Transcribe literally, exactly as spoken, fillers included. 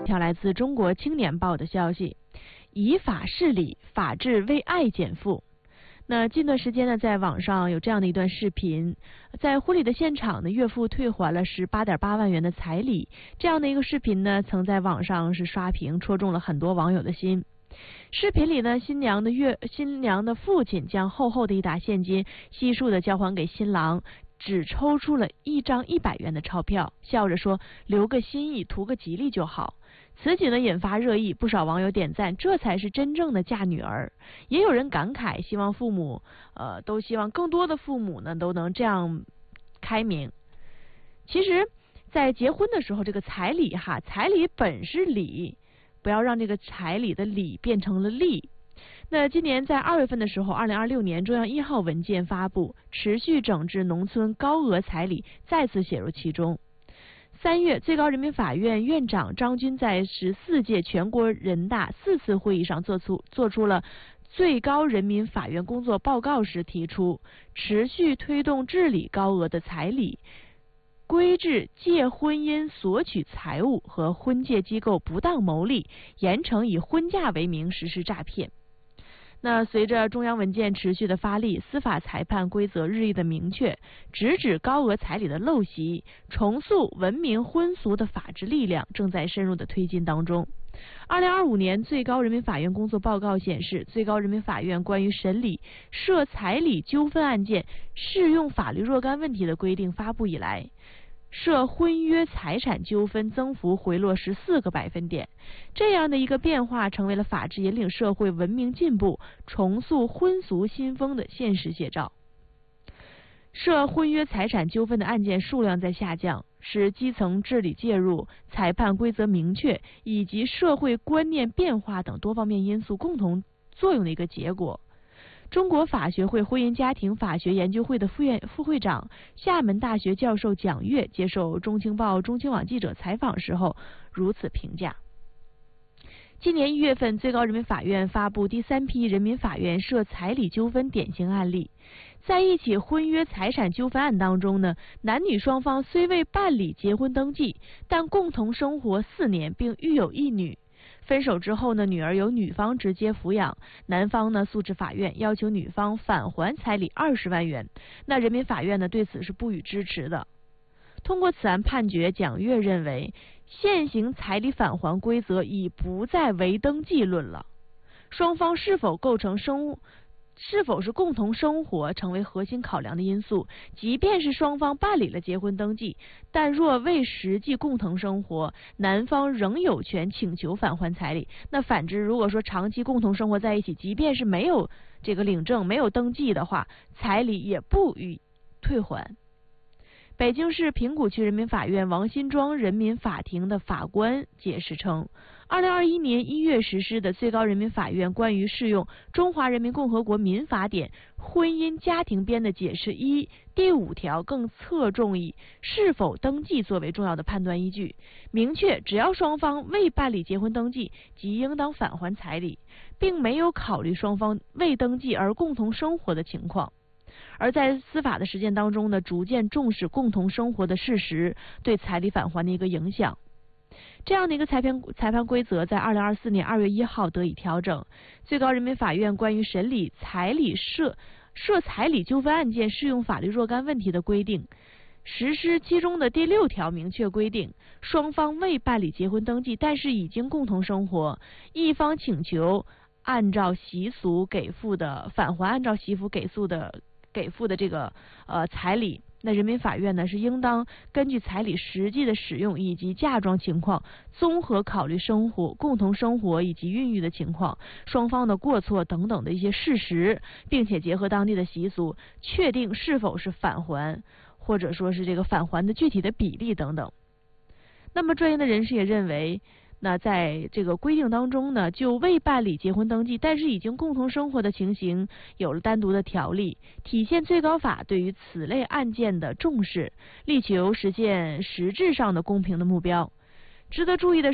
一条来自中国青年报的消息，以法事理，法治为爱减负。那近段时间呢，在网上有这样的一段视频，在婚礼的现场呢，岳父退还了十八点八万元的彩礼，这样的一个视频呢，曾在网上是刷屏，戳中了很多网友的心。视频里呢，新娘的岳新娘的父亲将厚厚的一沓现金悉数的交还给新郎，只抽出了一张一百元的钞票，笑着说留个心意，图个吉利就好。此举呢引发热议，不少网友点赞，这才是真正的嫁女儿。也有人感慨，希望父母呃都希望更多的父母呢都能这样开明。其实在结婚的时候，这个彩礼哈，彩礼本是礼，不要让这个彩礼的礼变成了利。那今年在二月份的时候，二零二六年中央一号文件发布，持续整治农村高额彩礼再次写入其中。三月，最高人民法院院长张军在十四届全国人大四次会议上做出做出了最高人民法院工作报告时提出，持续推动治理高额的彩礼，规制借婚姻索取财物和婚介机构不当牟利，严惩以婚嫁为名实施诈骗。那随着中央文件持续的发力，司法裁判规则日益的明确，直指高额彩礼的陋习，重塑文明婚俗的法治力量正在深入的推进当中。二零二五年最高人民法院工作报告显示，最高人民法院关于审理涉彩礼纠纷案件适用法律若干问题的规定发布以来，涉婚约财产纠纷增幅回落十四个百分点，这样的一个变化成为了法治引领社会文明进步、重塑婚俗新风的现实写照。涉婚约财产纠纷的案件数量在下降，是基层治理介入、裁判规则明确以及社会观念变化等多方面因素共同作用的一个结果。中国法学会婚姻家庭法学研究会的副院副会长、厦门大学教授蒋越接受中青报、中青网记者采访时候如此评价。今年一月份，最高人民法院发布第三批人民法院涉彩礼纠纷典型案例。在一起婚约财产纠纷案当中呢，男女双方虽未办理结婚登记，但共同生活四年，并育有一女。分手之后呢，女儿由女方直接抚养，男方呢诉至法院，要求女方返还彩礼二十万元。那人民法院呢对此是不予支持的。通过此案判决，蒋越认为，现行彩礼返还规则已不再唯登记论了，双方是否构成生是否是共同生活成为核心考量的因素。即便是双方办理了结婚登记，但若未实际共同生活，男方仍有权请求返还彩礼。那反之，如果说长期共同生活在一起，即便是没有这个领证、没有登记的话，彩礼也不予退还。北京市平谷区人民法院王辛庄人民法庭的法官解释称，二零二一年一月实施的最高人民法院关于适用《中华人民共和国民法典》婚姻家庭编的解释一第五条更侧重以是否登记作为重要的判断依据，明确只要双方未办理结婚登记，即应当返还彩礼，并没有考虑双方未登记而共同生活的情况。而在司法的实践当中呢，逐渐重视共同生活的事实对彩礼返还的一个影响。这样的一个裁判裁判规则在二零二四年二月一号得以调整。最高人民法院关于审理彩礼涉涉彩礼纠纷案件适用法律若干问题的规定实施其中的第六条明确规定，双方未办理结婚登记，但是已经共同生活，一方请求按照习俗给付的返还按照习俗给付的给付的这个呃彩礼，那人民法院呢是应当根据彩礼实际的使用以及嫁妆情况，综合考虑生活共同生活以及孕育的情况、双方的过错等等的一些事实，并且结合当地的习俗，确定是否是返还，或者说是这个返还的具体的比例等等。那么专业的人士也认为，那在这个规定当中呢，就未办理结婚登记但是已经共同生活的情形有了单独的条例，体现最高法对于此类案件的重视，力求实现实质上的公平的目标。值得注意的